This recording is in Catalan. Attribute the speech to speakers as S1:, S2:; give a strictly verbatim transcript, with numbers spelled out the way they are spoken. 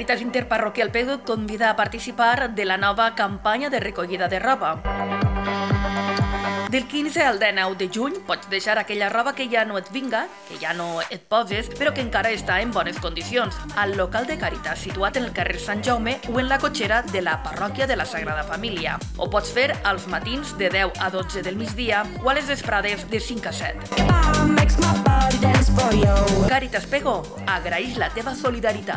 S1: Càritas Interparroquial Pego et convida a participar de la nova campanya de recollida de roba. Del quinze al dinou de juny pots deixar aquella roba que ja no et vinga, que ja no et poses, però que encara està en bones condicions, al local de Càritas situat en el carrer Sant Jaume o en la cotxera de la parròquia de la Sagrada Família. Ho pots fer als matins de deu a dotze del migdia o a les vesprades de cinc a set. Càritas Pego, agraeix la teva solidaritat.